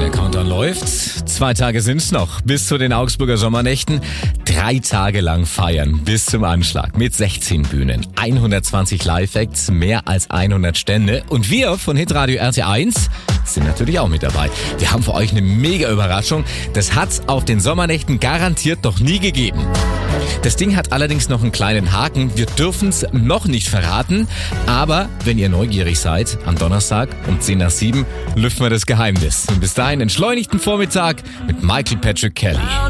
Der Countdown läuft. 2 Tage sind's noch bis zu den Augsburger Sommernächten. 3 Tage lang feiern bis zum Anschlag mit 16 Bühnen, 120 Live-Acts, mehr als 100 Stände. Und wir von Hitradio RT1 sind natürlich auch mit dabei. Wir haben für euch eine mega Überraschung. Das hat's auf den Sommernächten garantiert noch nie gegeben. Das Ding hat allerdings noch einen kleinen Haken. Wir dürfen's noch nicht verraten. Aber wenn ihr neugierig seid, am Donnerstag um 10 nach 7 lüften wir das Geheimnis. Und bis dahin entschleunigten Vormittag mit Michael Patrick Kelly.